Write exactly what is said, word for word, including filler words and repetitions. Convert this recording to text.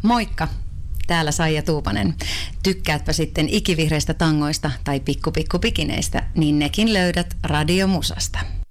Moikka! Täällä Saija Tuupanen. Tykkäätpä sitten ikivihreistä tangoista tai pikku pikku pikineistä, niin nekin löydät Radio Musasta.